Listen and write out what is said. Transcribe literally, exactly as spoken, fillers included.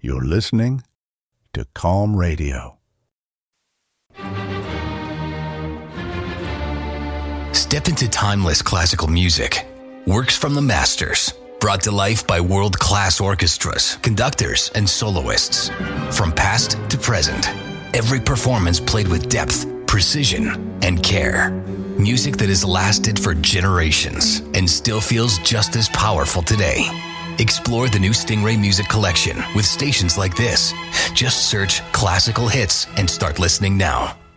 You're listening to Calm Radio. Step into timeless classical music. Works from the masters. Brought to life by world-class orchestras, conductors, and soloists. From past to present, every performance played with depth, precision, and care. Music that has lasted for generations and still feels just as powerful today. Explore the new Stingray Music Collection with stations like this. Just search classical hits and start listening now.